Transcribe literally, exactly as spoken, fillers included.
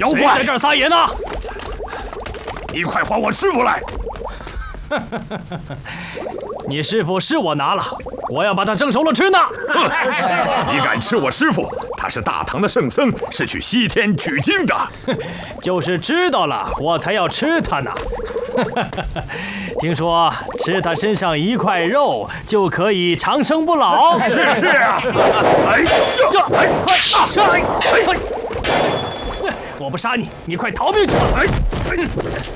妖怪！ 谁在这儿撒野呢？ 你快还我师傅来！ 你师傅是我拿了，我要把他蒸熟了吃呢。 你敢吃我师傅？他是大唐的圣僧，是去西天取经的。 就是知道了，我才要吃他呢。听说吃他身上一块肉就可以长生不老。 是是啊！哎呀！哎哎哎！ 我不杀你，你快逃命去吧！哎！